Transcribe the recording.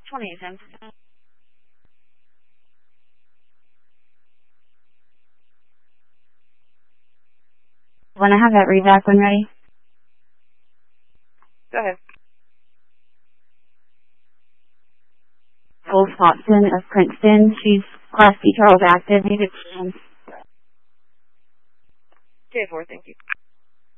28 cents. When I have that read back when ready. Go ahead. Jules Watson of Princeton. She's Class B Charles active. J4, thank you.